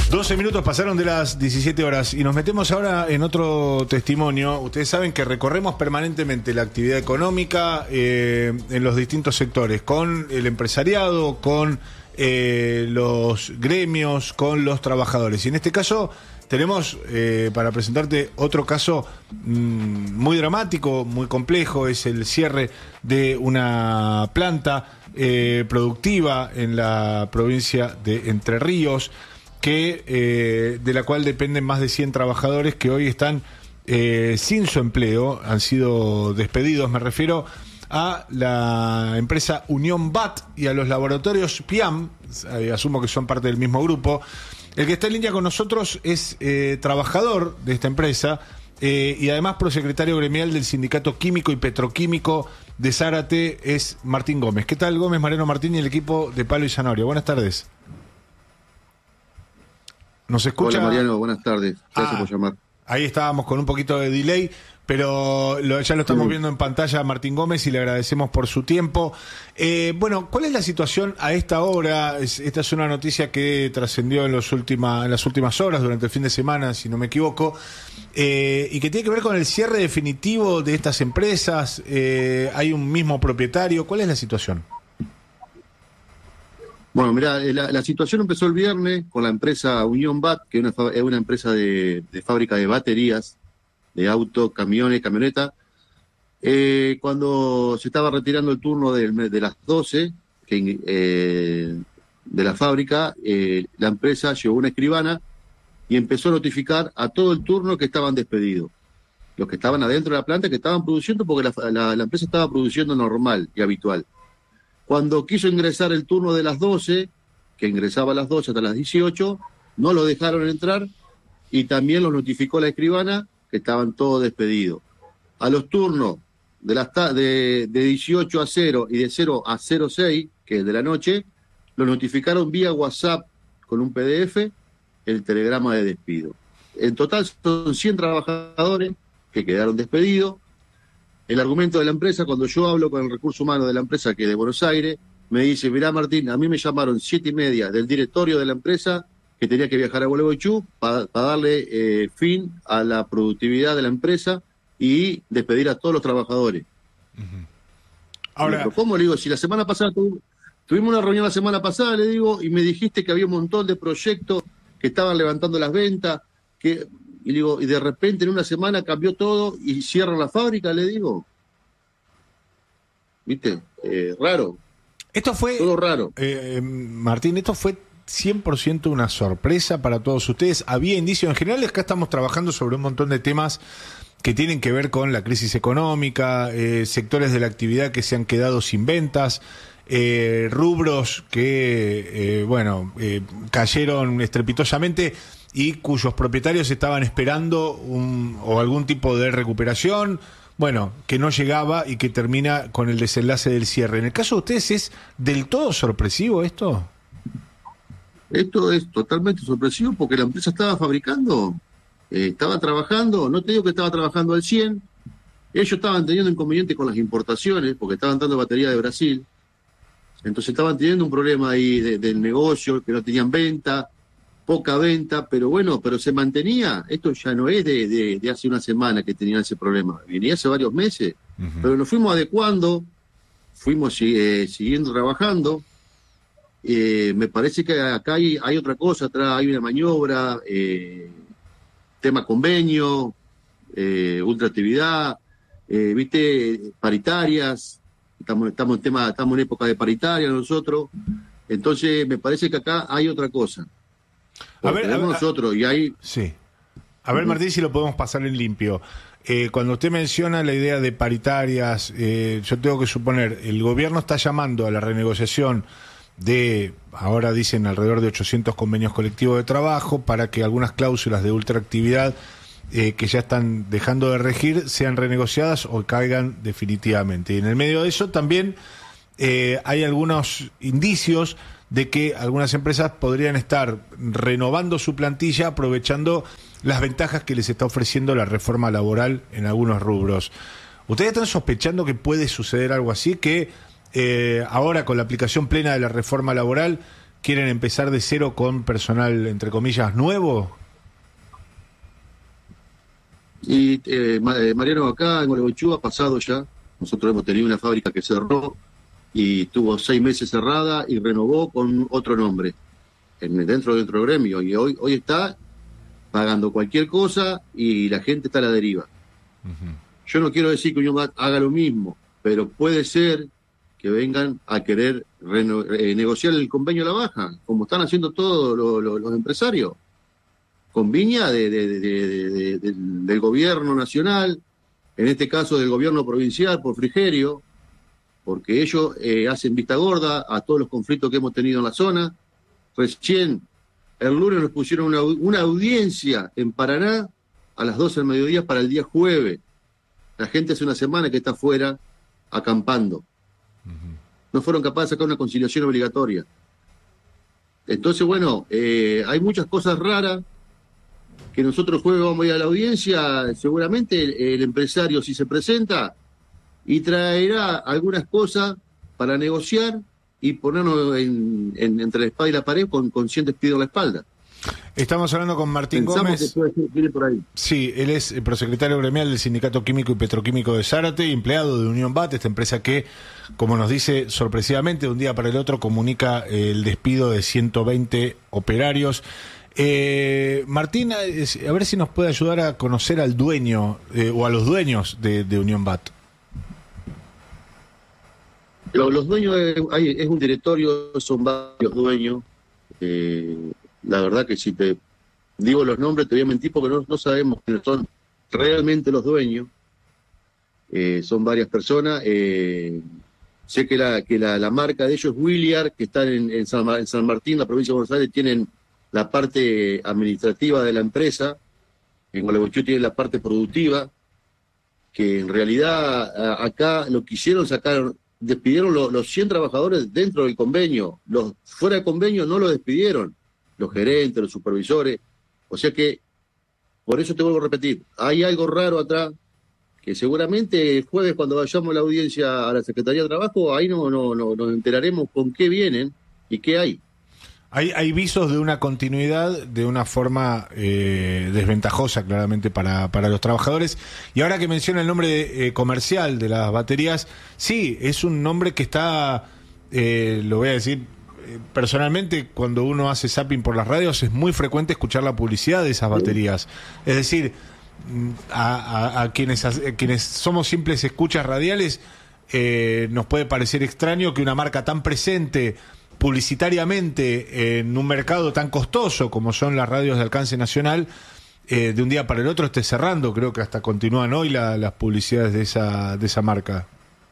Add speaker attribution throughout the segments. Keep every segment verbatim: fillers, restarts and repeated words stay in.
Speaker 1: doce minutos pasaron de las diecisiete horas y nos metemos ahora en otro testimonio. Ustedes saben que recorremos permanentemente la actividad económica eh, en los distintos sectores, con el empresariado, con eh, los gremios, con los trabajadores. Y en este caso tenemos eh, para presentarte otro caso mmm, muy dramático, muy complejo. Es el cierre de una planta eh, productiva en la provincia de Entre Ríos, que eh, de la cual dependen más de cien trabajadores que hoy están eh, sin su empleo, han sido despedidos. Me refiero a la empresa Unión B A T y a los laboratorios P I A M, eh, asumo que son parte del mismo grupo. El que está en línea con nosotros es eh, trabajador de esta empresa eh, y además prosecretario gremial del Sindicato Químico y Petroquímico de Zárate, es Martín Gómez. ¿Qué tal, Gómez, Mariano Martín y el equipo de Palo y Zanahoria? Buenas tardes. ¿Nos escucha?
Speaker 2: Hola, Mariano, buenas tardes. Gracias
Speaker 1: ah,
Speaker 2: por llamar.
Speaker 1: Ahí estábamos con un poquito de delay, pero lo, ya lo estamos sí. viendo en pantalla, Martín Gómez, y le agradecemos por su tiempo. Eh, bueno, ¿cuál es la situación a esta hora? Es, esta es una noticia que trascendió en, los última, en las últimas horas, durante el fin de semana, si no me equivoco, eh, y que tiene que ver con el cierre definitivo de estas empresas. Eh, ¿Hay un mismo propietario? ¿Cuál es la situación?
Speaker 2: Bueno, mira, la, la situación empezó el viernes con la empresa Unión B A T, que es una, es una empresa de, de fábrica de baterías, de autos, camiones, camionetas. Eh, cuando se estaba retirando el turno de, de las doce que, eh, de la fábrica, eh, la empresa llevó una escribana y empezó a notificar a todo el turno que estaban despedidos. Los que estaban adentro de la planta, que estaban produciendo, porque la, la, la empresa estaba produciendo normal y habitual. Cuando quiso ingresar el turno de las doce, que ingresaba a las doce hasta las dieciocho, no lo dejaron entrar y también los notificó la escribana que estaban todos despedidos. A los turnos de, las de, de dieciocho a cero y de cero a cero seis, que es de la noche, los notificaron vía WhatsApp con un P D F el telegrama de despido. En total son cien trabajadores que quedaron despedidos. El argumento de la empresa, cuando yo hablo con el recurso humano de la empresa, que es de Buenos Aires, me dice: mirá, Martín, a mí me llamaron siete y media del directorio de la empresa que tenía que viajar a Gualeguaychú para pa darle eh, fin a la productividad de la empresa y despedir a todos los trabajadores. Uh-huh. Ahora, digo, ¿cómo? Le digo, si la semana pasada tu, tuvimos una reunión la semana pasada, le digo, y me dijiste que había un montón de proyectos que estaban levantando las ventas, que... Y digo, y de repente en una semana cambió todo y cierran la fábrica, le digo. ¿Viste? Eh, raro.
Speaker 1: Esto fue...
Speaker 2: Todo raro.
Speaker 1: Eh, Martín, esto fue cien por ciento una sorpresa para todos ustedes. Había indicios. En general, acá estamos trabajando sobre un montón de temas que tienen que ver con la crisis económica, eh, sectores de la actividad que se han quedado sin ventas, eh, rubros que, eh, bueno, eh, cayeron estrepitosamente y cuyos propietarios estaban esperando un, o algún tipo de recuperación, bueno, que no llegaba y que termina con el desenlace del cierre. En el caso de ustedes, ¿es del todo sorpresivo esto?
Speaker 2: Esto es totalmente sorpresivo porque la empresa estaba fabricando, eh, estaba trabajando, no te digo que estaba trabajando al cien, ellos estaban teniendo inconvenientes con las importaciones porque estaban dando batería de Brasil, entonces estaban teniendo un problema ahí de, del negocio, que no tenían venta, poca venta, pero bueno, pero se mantenía. Esto ya no es de, de, de hace una semana que tenían ese problema, venía hace varios meses, uh-huh. Pero nos fuimos adecuando, fuimos eh, siguiendo trabajando. Eh, me parece que acá hay, hay otra cosa, atrás hay una maniobra, eh, tema convenio, eh, ultraactividad, eh, viste, paritarias, estamos, estamos en tema, estamos en época de paritaria nosotros, entonces me parece que acá hay otra cosa.
Speaker 1: A ver, a ver,
Speaker 2: nosotros y ahí...
Speaker 1: Sí. A ver, Martín, si lo podemos pasar en limpio. Eh, cuando usted menciona la idea de paritarias, eh, yo tengo que suponer, el gobierno está llamando a la renegociación de, ahora dicen, alrededor de ochocientos convenios colectivos de trabajo para que algunas cláusulas de ultraactividad eh, que ya están dejando de regir sean renegociadas o caigan definitivamente. Y en el medio de eso también eh, hay algunos indicios de que algunas empresas podrían estar renovando su plantilla aprovechando las ventajas que les está ofreciendo la reforma laboral en algunos rubros. ¿Ustedes están sospechando que puede suceder algo así? Que eh, ahora con la aplicación plena de la reforma laboral, quieren empezar de cero con personal, entre comillas, nuevo.
Speaker 2: Y eh, Mariano, acá en Gualeguaychú ha pasado ya. Nosotros hemos tenido una fábrica que cerró y tuvo seis meses cerrada y renovó con otro nombre en, dentro de otro gremio. Y hoy, hoy está pagando cualquier cosa y la gente está a la deriva. Uh-huh. Yo no quiero decir que Unión B A T haga lo mismo, pero puede ser que vengan a querer reno, eh, negociar el convenio a la baja, como están haciendo todos lo, lo, los empresarios, con viña de, de, de, de, de, de, del gobierno nacional, en este caso del gobierno provincial por Frigerio, porque ellos eh, hacen vista gorda a todos los conflictos que hemos tenido en la zona. Recién el lunes nos pusieron una, una audiencia en Paraná a las doce del mediodía para el día jueves. La gente hace una semana que está afuera acampando. Uh-huh. No fueron capaces de sacar una conciliación obligatoria. Entonces, bueno, eh, hay muchas cosas raras que nosotros jueves vamos a ir a la audiencia. Seguramente el, el empresario, si se presenta, y traerá algunas cosas para negociar y ponernos en, en, entre la espada y la pared con, con cien despidos en la espalda.
Speaker 1: Estamos hablando con Martín
Speaker 2: Pensamos
Speaker 1: Gómez.
Speaker 2: Que puede ser, viene por ahí.
Speaker 1: Sí, él es el prosecretario gremial del Sindicato Químico y Petroquímico de Zárate y empleado de Unión B A T, esta empresa que, como nos dice sorpresivamente, de un día para el otro comunica el despido de ciento veinte operarios. Eh, Martín, a ver si nos puede ayudar a conocer al dueño eh, o a los dueños de, de Unión B A T.
Speaker 2: Los dueños, hay, es un directorio, son varios dueños. Eh, la verdad que si te digo los nombres te voy a mentir porque no, no sabemos quiénes son realmente los dueños. Eh, son varias personas. Eh, sé que la que la, la marca de ellos es Williar, que están en, en, San, en San Martín, la provincia de Buenos Aires, tienen la parte administrativa de la empresa. En Gualeguaychú tienen la parte productiva, que en realidad a, acá lo quisieron sacar. Despidieron los, los cien trabajadores dentro del convenio, los fuera de convenio no los despidieron, los gerentes, los supervisores, o sea que, por eso te vuelvo a repetir, hay algo raro atrás, que seguramente el jueves cuando vayamos a la audiencia a la Secretaría de Trabajo, ahí no, no, no nos enteraremos con qué vienen y qué hay.
Speaker 1: Hay, hay visos de una continuidad de una forma eh, desventajosa claramente para, para los trabajadores. Y ahora que menciona el nombre eh, comercial de las baterías, sí, es un nombre que está, eh, lo voy a decir eh, personalmente, cuando uno hace zapping por las radios es muy frecuente escuchar la publicidad de esas baterías. Es decir, a, a, a, quienes, a quienes somos simples escuchas radiales, eh, nos puede parecer extraño que una marca tan presente publicitariamente en un mercado tan costoso como son las radios de alcance nacional, eh, de un día para el otro esté cerrando. Creo que hasta continúan hoy la, las publicidades de esa de esa marca.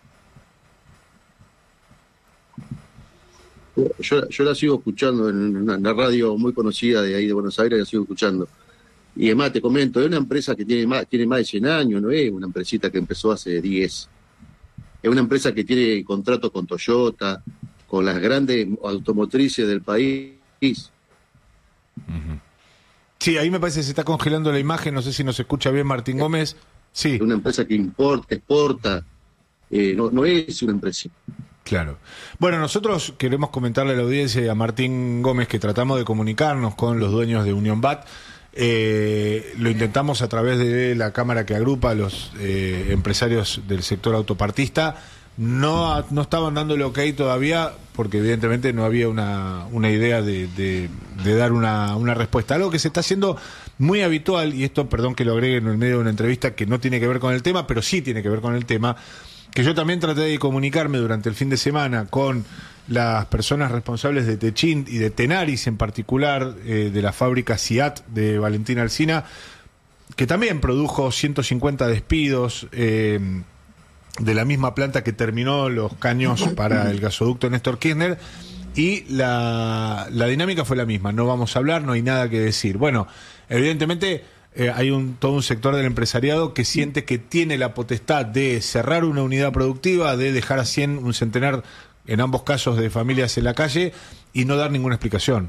Speaker 2: Yo, yo la sigo escuchando en una, una radio muy conocida de ahí de Buenos Aires, la sigo escuchando. Y además te comento, es una empresa que tiene más, tiene más de cien años, no es una empresita que empezó hace diez. Es una empresa que tiene contratos con Toyota, con las grandes automotrices del país.
Speaker 1: Uh-huh. Sí, ahí me parece que se está congelando la imagen, no sé si nos escucha bien Martín Gómez. Sí.
Speaker 2: Es una empresa que importa, exporta, eh, no, no es una empresa.
Speaker 1: Claro. Bueno, nosotros queremos comentarle a la audiencia y a Martín Gómez que tratamos de comunicarnos con los dueños de Unión B A T. Eh, lo intentamos a través de la cámara que agrupa a los eh, empresarios del sector autopartista. No, no estaban dándole ok todavía porque evidentemente no había una, una idea de, de, de dar una, una respuesta. Algo que se está haciendo muy habitual, y esto, perdón que lo agregue en el medio de una entrevista que no tiene que ver con el tema, pero sí tiene que ver con el tema, que yo también traté de comunicarme durante el fin de semana con las personas responsables de Techint y de Tenaris en particular, eh, de la fábrica Ciat de Valentín Alsina, que también produjo ciento cincuenta despidos, eh, de la misma planta que terminó los caños para el gasoducto Néstor Kirchner, y la, la dinámica fue la misma. No vamos a hablar, no hay nada que decir. Bueno, evidentemente eh, hay un todo un sector del empresariado que siente que tiene la potestad de cerrar una unidad productiva, de dejar a cien, un centenar, en ambos casos, de familias en la calle y no dar ninguna explicación.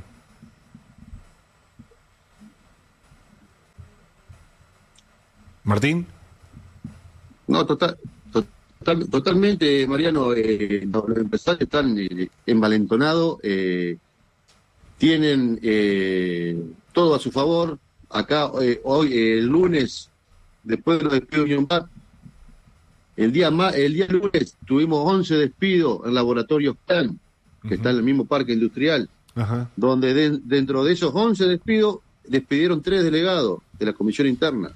Speaker 1: ¿Martín?
Speaker 2: No, total... Total, totalmente, Mariano, eh, los empresarios están eh, envalentonados, eh, tienen eh, todo a su favor. Acá, eh, hoy, eh, el lunes, después de los despidos de Unión B A T, el día, más, el día lunes tuvimos once despidos en Laboratorios Plan, que uh-huh. está en el mismo parque industrial, uh-huh. donde de, dentro de esos once despidos, despidieron tres delegados de la comisión interna.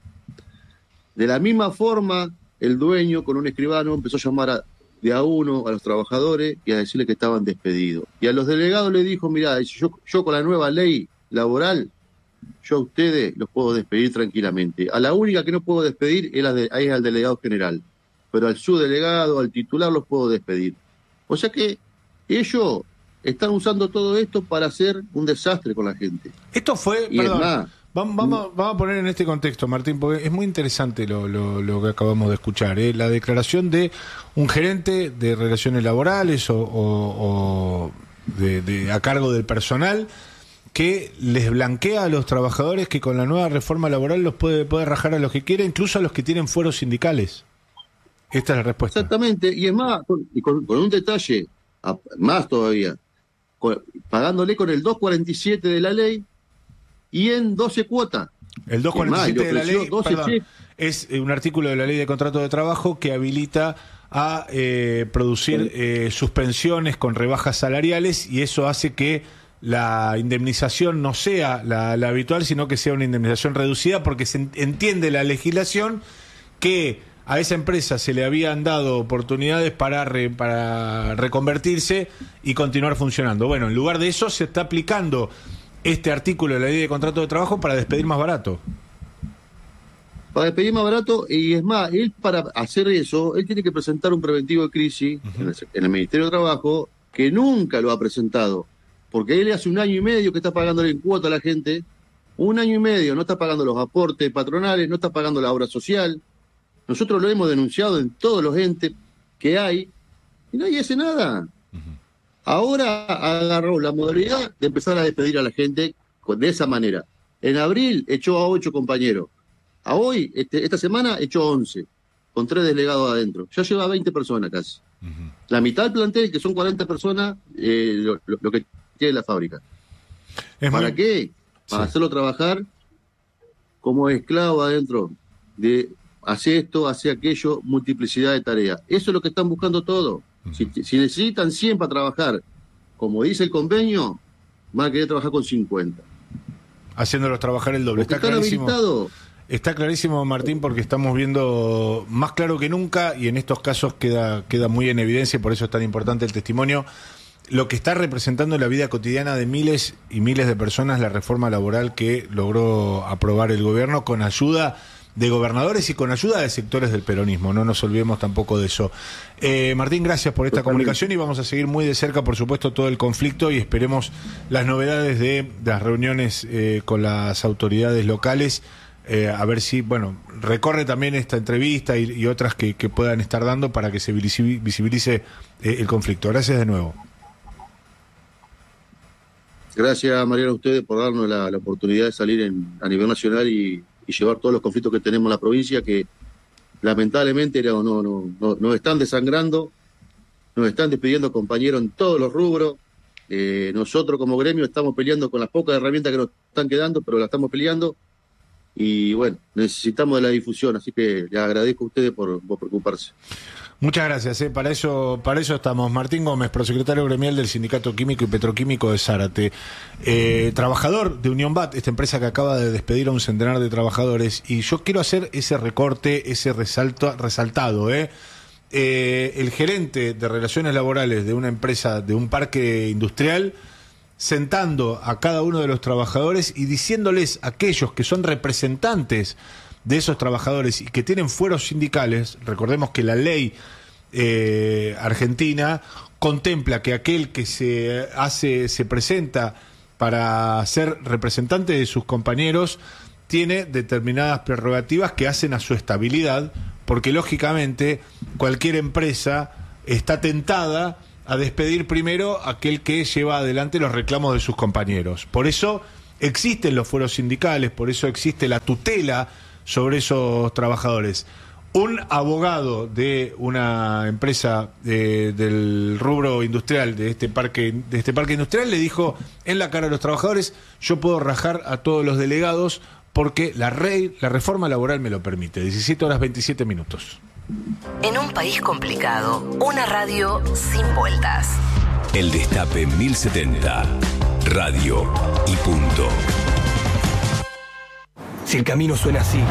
Speaker 2: De la misma forma, el dueño, con un escribano, empezó a llamar a, de a uno a los trabajadores y a decirle que estaban despedidos. Y a los delegados le dijo, mirá, yo, yo con la nueva ley laboral, yo a ustedes los puedo despedir tranquilamente. A la única que no puedo despedir es, la de, es al delegado general. Pero al subdelegado, al titular, los puedo despedir. O sea que ellos están usando todo esto para hacer un desastre con la gente.
Speaker 1: Esto fue,
Speaker 2: y
Speaker 1: perdón,
Speaker 2: es más,
Speaker 1: vamos, vamos, vamos a poner en este contexto, Martín, porque es muy interesante lo, lo, lo que acabamos de escuchar, ¿eh? La declaración de un gerente de relaciones laborales o, o, o de, de, a cargo del personal, que les blanquea a los trabajadores que con la nueva reforma laboral los puede, puede rajar a los que quiera, incluso a los que tienen fueros sindicales. Esta es la respuesta.
Speaker 2: Exactamente, y es más, con, con, con un detalle, más todavía, con, pagándole con el doscientos cuarenta y siete de la ley y en doce cuotas.
Speaker 1: El doscientos cuarenta y siete de la ley perdón, es un artículo de la ley de contrato de trabajo que habilita a eh, producir eh, suspensiones con rebajas salariales, y eso hace que la indemnización no sea la, la habitual, sino que sea una indemnización reducida, porque se entiende la legislación que a esa empresa se le habían dado oportunidades para, re, para reconvertirse y continuar funcionando. Bueno, en lugar de eso se está aplicando este artículo de la ley de contrato de trabajo para despedir más barato.
Speaker 2: Para despedir más barato, y es más, él para hacer eso, él tiene que presentar un preventivo de crisis uh-huh. en, el, en el Ministerio de Trabajo, que nunca lo ha presentado, porque él hace un año y medio que está pagándole en cuota a la gente, un año y medio, no está pagando los aportes patronales, no está pagando la obra social. Nosotros lo hemos denunciado en todos los entes que hay y nadie hace nada. Uh-huh. Ahora agarró la modalidad de empezar a despedir a la gente de esa manera. En abril echó a ocho compañeros. A hoy, este, esta semana, echó once, con tres delegados adentro. Ya lleva veinte personas casi. Uh-huh. La mitad del plantel, que son cuarenta personas, eh, lo, lo, lo que tiene la fábrica. ¿Es ¿Para muy... qué? Para sí. hacerlo trabajar como esclavo adentro de... hace esto, hace aquello, multiplicidad de tareas. Eso es lo que están buscando todos. Uh-huh. Si, si necesitan cien para trabajar, como dice el convenio, van a querer trabajar con cincuenta.
Speaker 1: Haciéndolos trabajar el doble. Está clarísimo. Está clarísimo, Martín, porque estamos viendo más claro que nunca, y en estos casos queda, queda muy en evidencia, y por eso es tan importante el testimonio, lo que está representando en la vida cotidiana de miles y miles de personas la reforma laboral que logró aprobar el gobierno con ayuda de gobernadores y con ayuda de sectores del peronismo. No nos olvidemos tampoco de eso. Eh, Martín, gracias por esta comunicación, y vamos a seguir muy de cerca, por supuesto, todo el conflicto, y esperemos las novedades de, de las reuniones eh, con las autoridades locales, eh, a ver si, bueno, recorre también esta entrevista y, y otras que, que puedan estar dando para que se visibilice eh, el conflicto. Gracias de nuevo.
Speaker 2: Gracias, Mariano, a ustedes por darnos la, la oportunidad de salir en, a nivel nacional y y llevar todos los conflictos que tenemos en la provincia, que lamentablemente no, no, no, no, nos están desangrando, nos están despidiendo compañeros en todos los rubros. Eh, nosotros como gremio estamos peleando con las pocas herramientas que nos están quedando, pero la estamos peleando, y bueno, necesitamos de la difusión, así que les agradezco a ustedes por, por preocuparse.
Speaker 1: Muchas gracias, eh. para eso para eso estamos. Martín Gómez, prosecretario gremial del Sindicato Químico y Petroquímico de Zárate, eh, trabajador de Unión B A T, esta empresa que acaba de despedir a un centenar de trabajadores, y yo quiero hacer ese recorte, ese resalto, resaltado. Eh. Eh, el gerente de relaciones laborales de una empresa, de un parque industrial, sentando a cada uno de los trabajadores y diciéndoles a aquellos que son representantes de esos trabajadores y que tienen fueros sindicales. Recordemos que la ley eh, argentina contempla que aquel que se hace, se presenta para ser representante de sus compañeros tiene determinadas prerrogativas que hacen a su estabilidad, porque lógicamente cualquier empresa está tentada a despedir primero a aquel que lleva adelante los reclamos de sus compañeros. Por eso existen los fueros sindicales, por eso existe la tutela sobre esos trabajadores. Un abogado de una empresa eh, del rubro industrial de este parque de este parque industrial le dijo en la cara a los trabajadores: yo puedo rajar a todos los delegados porque la ley, la reforma laboral me lo permite. diecisiete horas veintisiete minutos.
Speaker 3: En un país complicado, una radio sin vueltas.
Speaker 4: El Destape mil setenta, radio y punto.
Speaker 5: Si el camino suena así,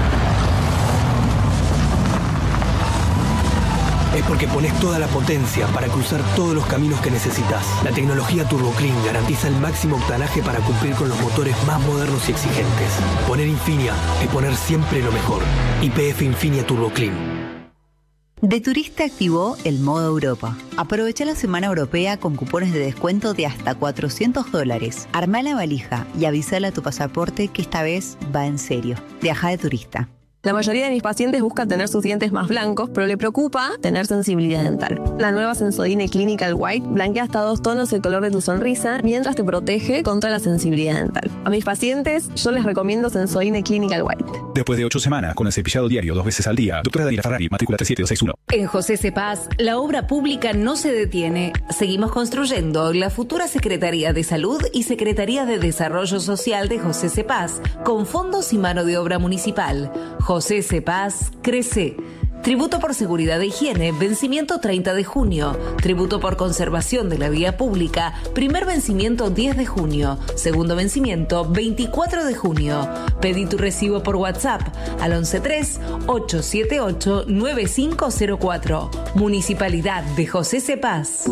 Speaker 5: es porque pones toda la potencia para cruzar todos los caminos que necesitas. La tecnología Turbo Clean garantiza el máximo octanaje para cumplir con los motores más modernos y exigentes. Poner Infinia es poner siempre lo mejor. Y P F Infinia Turbo Clean.
Speaker 6: De Turista activó el modo Europa. Aprovecha la semana europea con cupones de descuento de hasta cuatrocientos dólares. Armá la valija y avísale a tu pasaporte que esta vez va en serio. Viaja de turista.
Speaker 7: La mayoría de mis pacientes buscan tener sus dientes más blancos, pero le preocupa tener sensibilidad dental. La nueva Sensodyne Clinical White blanquea hasta dos tonos el color de tu sonrisa mientras te protege contra la sensibilidad dental. A mis pacientes yo les recomiendo Sensodyne Clinical White.
Speaker 8: Después de ocho semanas con el cepillado diario dos veces al día, doctora Daniela Ferrari, matrícula tres siete dos seis uno.
Speaker 9: En José Cepaz, la obra pública no se detiene. Seguimos construyendo la futura Secretaría de Salud y Secretaría de Desarrollo Social de José Cepaz, con fondos y mano de obra municipal. José Cepaz crece. Tributo por seguridad e higiene, vencimiento treinta de junio. Tributo por conservación de la vía pública, primer vencimiento diez de junio. Segundo vencimiento veinticuatro de junio. Pedí tu recibo por WhatsApp al once tres, ocho siete ocho, nueve cinco cero cuatro. Municipalidad de José Cepaz.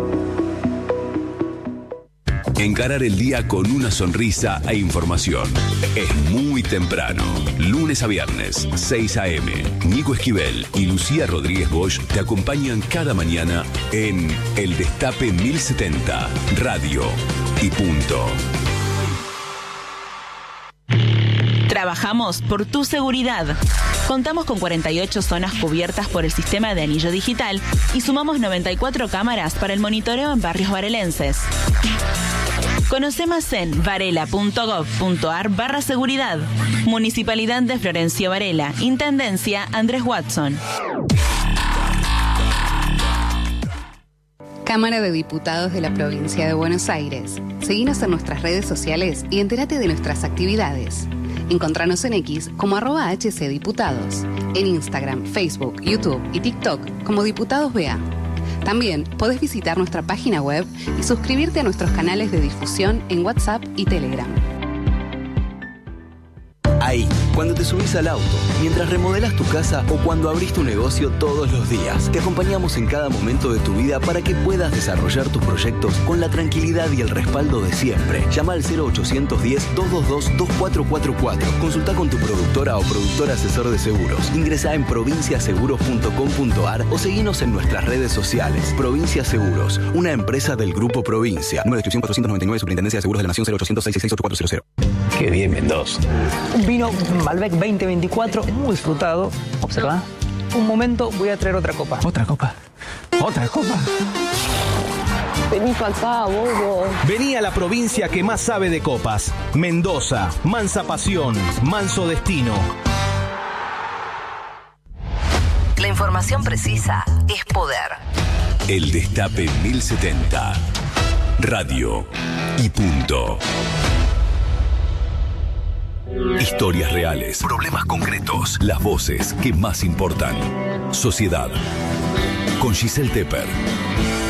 Speaker 4: Encarar el día con una sonrisa e información. Es muy temprano. Lunes a viernes, seis a eme. Nico Esquivel y Lucía Rodríguez Bosch te acompañan cada mañana en El Destape mil setenta, radio y punto.
Speaker 10: Trabajamos por tu seguridad. Contamos con cuarenta y ocho zonas cubiertas por el sistema de anillo digital y sumamos noventa y cuatro cámaras para el monitoreo en barrios varelenses. Conoce más en varela.gov.ar barra seguridad. Municipalidad de Florencio Varela. Intendencia Andrés Watson.
Speaker 11: Cámara de Diputados de la Provincia de Buenos Aires. Seguinos en nuestras redes sociales y entérate de nuestras actividades. Encontranos en X como arroba hcdiputados. En Instagram, Facebook, YouTube y TikTok como Diputados B A. También podés visitar nuestra página web y suscribirte a nuestros canales de difusión en WhatsApp y Telegram.
Speaker 12: Ahí, cuando te subís al auto, mientras remodelas tu casa o cuando abrís tu negocio todos los días. Te acompañamos en cada momento de tu vida para que puedas desarrollar tus proyectos con la tranquilidad y el respaldo de siempre. Llama al cero ochocientos diez, doscientos veintidós, veinticuatro cuarenta y cuatro. Consulta con tu productora o productor asesor de seguros. Ingresá en provincia seguros punto com punto ar o seguinos en nuestras redes sociales. Provincia Seguros, una empresa del Grupo Provincia. Número de inscripción cuatrocientos noventa y nueve, Superintendencia de Seguros de la Nación, cero ochocientos, seiscientos sesenta y seis, ochenta y cuatro cero.
Speaker 13: Qué bien, Mendoza.
Speaker 14: Vino Malbec veinte veinticuatro, muy disfrutado. Observa. Un momento, voy a traer otra copa.
Speaker 13: ¿Otra copa? ¿Otra copa?
Speaker 7: Vení para acá, bobo.
Speaker 15: Vení a la provincia que más sabe de copas. Mendoza, mansa pasión, manso destino.
Speaker 3: La información precisa es poder.
Speaker 4: El Destape mil setenta, radio y punto. Historias reales, problemas concretos, las voces que más importan. Sociedad. Con Giselle Tepper.